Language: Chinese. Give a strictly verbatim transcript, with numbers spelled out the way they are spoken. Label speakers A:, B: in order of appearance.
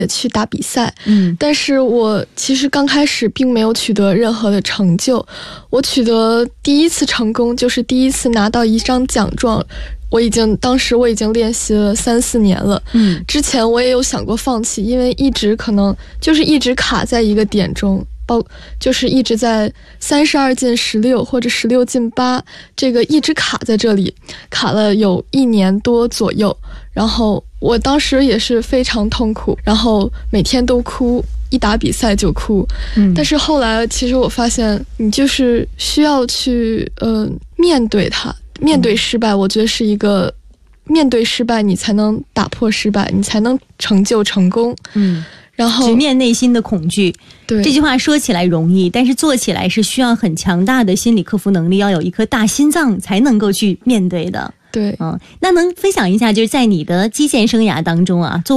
A: 去打比赛，
B: 嗯，
A: 但是我其实刚开始并没有取得任何的成就。我取得第一次成功，就是第一次拿到一张奖状。我已经当时我已经练习了三四年了，
B: 嗯，
A: 之前我也有想过放弃，因为一直可能就是一直卡在一个点中，包就是一直在三十二进十六或者十六进八，这个一直卡在这里，卡了有一年多左右。然后我当时也是非常痛苦，然后每天都哭，一打比赛就哭。
B: 嗯，
A: 但是后来其实我发现，你就是需要去呃面对它。面对失败，我觉得是一个面对失败，你才能打破失败，你才能成就成功。
B: 嗯，
A: 然后
B: 直面内心的恐惧。
A: 对，
B: 这句话说起来容易，但是做起来是需要很强大的心理克服能力，要有一颗大心脏才能够去面对的。
A: 对，
B: 嗯，那能分享一下，就是在你的击剑生涯当中啊，作为